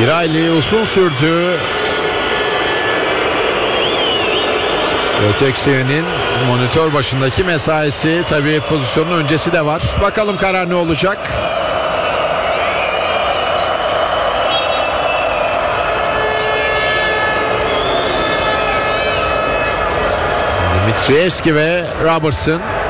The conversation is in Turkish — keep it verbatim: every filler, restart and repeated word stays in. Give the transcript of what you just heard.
Bir aylığı uzun sürdü. Ötekseye'nin monitör başındaki mesaisi, tabii pozisyonun öncesi de var. Bakalım karar ne olacak? Dimitrievski ve Robertson.